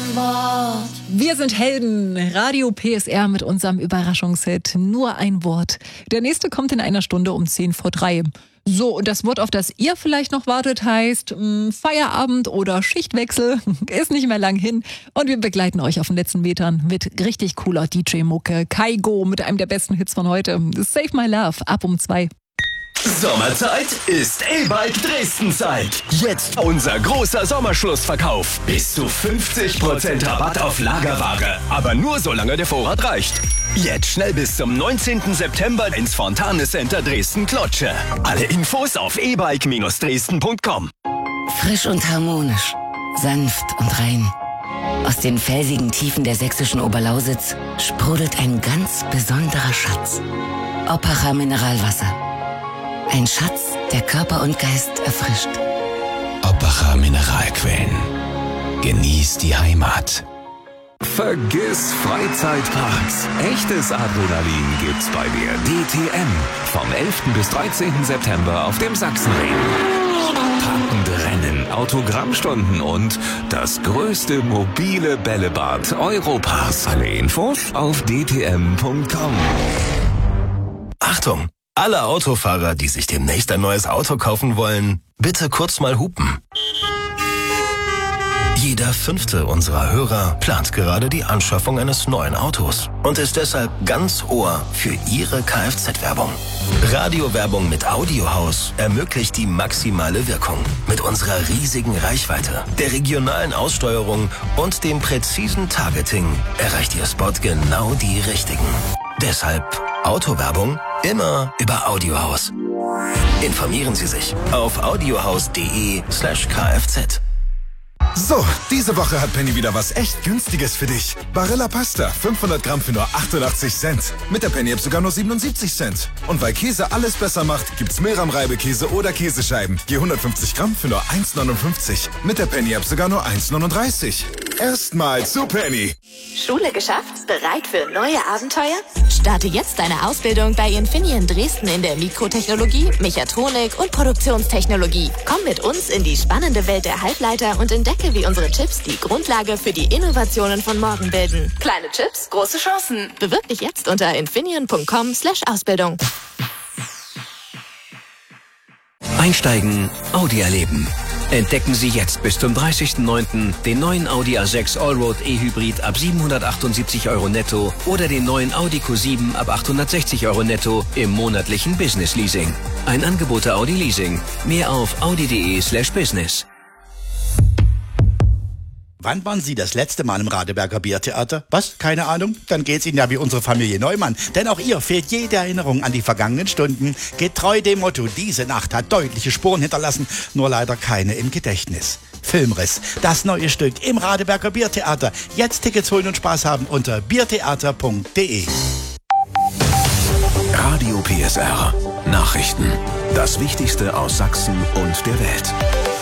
ein Wort. Wir sind Helden. Radio PSR mit unserem Überraschungshit Nur ein Wort. Der nächste kommt in einer Stunde um 2:10. So, und das Wort, auf das ihr vielleicht noch wartet, heißt Feierabend oder Schichtwechsel. Ist nicht mehr lang hin. Und wir begleiten euch auf den letzten Metern mit richtig cooler DJ-Mucke. Kaigo mit einem der besten Hits von heute. Save My Love, ab um 2. Sommerzeit ist E-Bike Dresden-Zeit. Jetzt unser großer Sommerschlussverkauf. Bis zu 50% Rabatt auf Lagerware. Aber nur solange der Vorrat reicht. Jetzt schnell bis zum 19. September ins Fontane Center Dresden-Klotsche. Alle Infos auf ebike-dresden.com. Frisch und harmonisch, sanft und rein. Aus den felsigen Tiefen der sächsischen Oberlausitz sprudelt ein ganz besonderer Schatz. Oppacher Mineralwasser. Ein Schatz, der Körper und Geist erfrischt. Oppacher Mineralquellen. Genieß die Heimat. Vergiss Freizeitparks. Echtes Adrenalin gibt's bei der DTM. Vom 11. bis 13. September auf dem Sachsenring. Packende Rennen, Autogrammstunden und das größte mobile Bällebad Europas. Alle Infos auf dtm.com. Achtung! Alle Autofahrer, die sich demnächst ein neues Auto kaufen wollen, bitte kurz mal hupen. Jeder 5. unserer Hörer plant gerade die Anschaffung eines neuen Autos und ist deshalb ganz Ohr für Ihre Kfz-Werbung. Radiowerbung mit Audiohaus ermöglicht die maximale Wirkung. Mit unserer riesigen Reichweite, der regionalen Aussteuerung und dem präzisen Targeting erreicht Ihr Spot genau die Richtigen. Deshalb Autowerbung immer über Audiohaus. Informieren Sie sich auf audiohaus.de/kfz. So, diese Woche hat Penny wieder was echt Günstiges für dich. Barilla Pasta, 500 Gramm für nur 88 Cent. Mit der Penny-App sogar nur 77 Cent. Und weil Käse alles besser macht, gibt's Milram-Reibekäse oder Käsescheiben. Je 150 Gramm für nur 1,59. Mit der Penny-App sogar nur 1,39. Erstmal zu Penny. Schule geschafft? Bereit für neue Abenteuer? Starte jetzt deine Ausbildung bei Infineon Dresden in der Mikrotechnologie, Mechatronik und Produktionstechnologie. Komm mit uns in die spannende Welt der Halbleiter und entdecke, wie unsere Chips die Grundlage für die Innovationen von morgen bilden. Kleine Chips, große Chancen. Bewirb dich jetzt unter infineon.com/Ausbildung. Einsteigen, Audi erleben. Entdecken Sie jetzt bis zum 30.09. den neuen Audi A6 Allroad E-Hybrid ab 778 € netto oder den neuen Audi Q7 ab 860 € netto im monatlichen Business Leasing. Ein Angebot der Audi Leasing. Mehr auf audi.de/business. Wann waren Sie das letzte Mal im Radeberger Biertheater? Was? Keine Ahnung? Dann geht's Ihnen ja wie unsere Familie Neumann. Denn auch ihr fehlt jede Erinnerung an die vergangenen Stunden. Getreu dem Motto, diese Nacht hat deutliche Spuren hinterlassen, nur leider keine im Gedächtnis. Filmriss, das neue Stück im Radeberger Biertheater. Jetzt Tickets holen und Spaß haben unter biertheater.de. Radio PSR. Nachrichten. Das Wichtigste aus Sachsen und der Welt.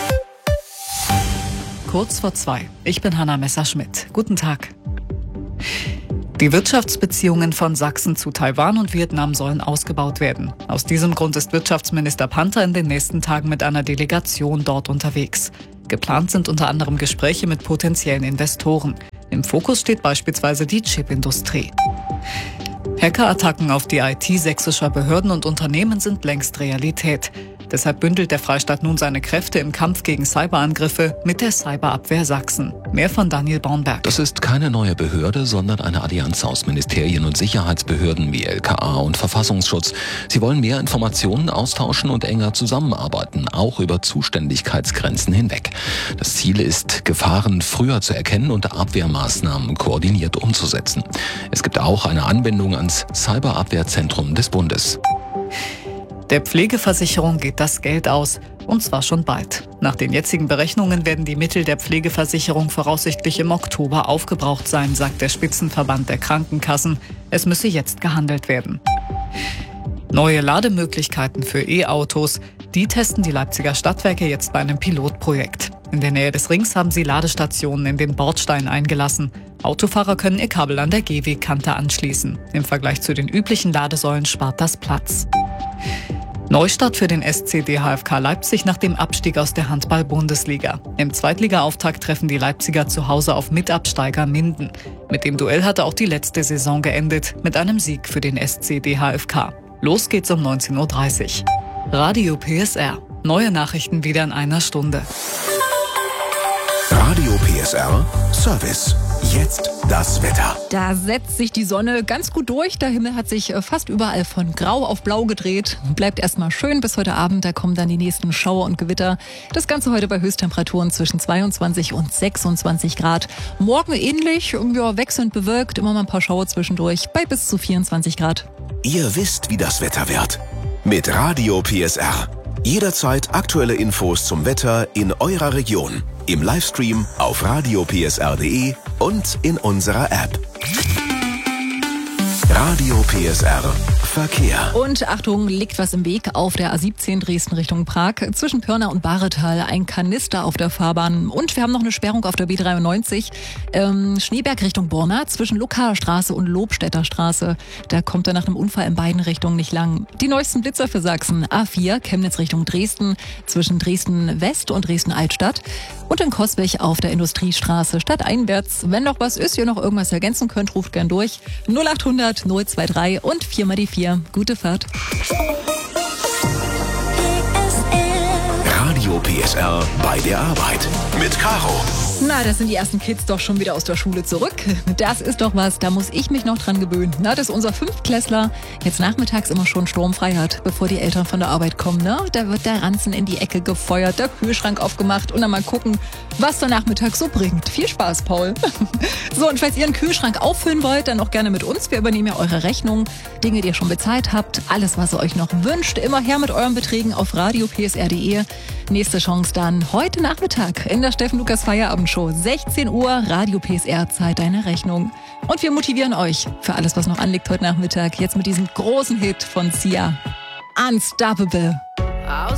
Kurz vor 2. Ich bin Hanna Messerschmidt. Guten Tag. Die Wirtschaftsbeziehungen von Sachsen zu Taiwan und Vietnam sollen ausgebaut werden. Aus diesem Grund ist Wirtschaftsminister Panther in den nächsten Tagen mit einer Delegation dort unterwegs. Geplant sind unter anderem Gespräche mit potenziellen Investoren. Im Fokus steht beispielsweise die Chipindustrie. Hackerattacken auf die IT sächsischer Behörden und Unternehmen sind längst Realität. Deshalb bündelt der Freistaat nun seine Kräfte im Kampf gegen Cyberangriffe mit der Cyberabwehr Sachsen. Mehr von Daniel Baumberg. Das ist keine neue Behörde, sondern eine Allianz aus Ministerien und Sicherheitsbehörden wie LKA und Verfassungsschutz. Sie wollen mehr Informationen austauschen und enger zusammenarbeiten, auch über Zuständigkeitsgrenzen hinweg. Das Ziel ist, Gefahren früher zu erkennen und Abwehrmaßnahmen koordiniert umzusetzen. Es gibt auch eine Anbindung ans Cyberabwehrzentrum des Bundes. Der Pflegeversicherung geht das Geld aus, und zwar schon bald. Nach den jetzigen Berechnungen werden die Mittel der Pflegeversicherung voraussichtlich im Oktober aufgebraucht sein, sagt der Spitzenverband der Krankenkassen. Es müsse jetzt gehandelt werden. Neue Lademöglichkeiten für E-Autos, die testen die Leipziger Stadtwerke jetzt bei einem Pilotprojekt. In der Nähe des Rings haben sie Ladestationen in den Bordstein eingelassen. Autofahrer können ihr Kabel an der Gehwegkante anschließen. Im Vergleich zu den üblichen Ladesäulen spart das Platz. Neustart für den SC DHFK Leipzig nach dem Abstieg aus der Handball-Bundesliga. Im Zweitliga-Auftakt treffen die Leipziger zu Hause auf Mitabsteiger Minden. Mit dem Duell hatte auch die letzte Saison geendet, mit einem Sieg für den SC DHFK. Los geht's um 19.30 Uhr. Radio PSR. Neue Nachrichten wieder in einer Stunde. Radio PSR Service. Jetzt das Wetter. Da setzt sich die Sonne ganz gut durch. Der Himmel hat sich fast überall von grau auf blau gedreht. Bleibt erstmal schön bis heute Abend. Da kommen dann die nächsten Schauer und Gewitter. Das Ganze heute bei Höchsttemperaturen zwischen 22 und 26 Grad. Morgen ähnlich, wechselnd bewölkt. Immer mal ein paar Schauer zwischendurch bei bis zu 24 Grad. Ihr wisst, wie das Wetter wird. Mit Radio PSR. Jederzeit aktuelle Infos zum Wetter in eurer Region. Im Livestream auf radiopsr.de und in unserer App. Radio PSR Verkehr. Und Achtung, liegt was im Weg auf der A17 Dresden Richtung Prag. Zwischen Pirna und Bahretal ein Kanister auf der Fahrbahn. Und wir haben noch eine Sperrung auf der B93. Schneeberg Richtung Borna zwischen Lokaler Straße und Lobstädter Straße. Da kommt er nach einem Unfall in beiden Richtungen nicht lang. Die neuesten Blitzer für Sachsen. A4 Chemnitz Richtung Dresden zwischen Dresden West und Dresden Altstadt. Und in Coswig auf der Industriestraße stadteinwärts. Wenn noch was ist, ihr noch irgendwas ergänzen könnt, ruft gern durch. 0800 023 und 4 mal die 4. Gute Fahrt. Radio PSR bei der Arbeit mit Caro. Na, da sind die ersten Kids doch schon wieder aus der Schule zurück. Das ist doch was, da muss ich mich noch dran gewöhnen. Na, dass unser Fünftklässler jetzt nachmittags immer schon sturmfrei hat, bevor die Eltern von der Arbeit kommen. Ne? Da wird der Ranzen in die Ecke gefeuert, der Kühlschrank aufgemacht und dann mal gucken, was der Nachmittag so bringt. Viel Spaß, Paul. So, und falls ihr einen Kühlschrank auffüllen wollt, dann auch gerne mit uns. Wir übernehmen ja eure Rechnung, Dinge, die ihr schon bezahlt habt, alles, was ihr euch noch wünscht. Immer her mit euren Beträgen auf radiopsr.de. Nächste Chance dann heute Nachmittag in der Steffen-Lukas-Feierabendshow. 16 Uhr, Radio PSR, Zeit deiner Rechnung. Und wir motivieren euch für alles, was noch anliegt heute Nachmittag. Jetzt mit diesem großen Hit von Sia. Unstoppable.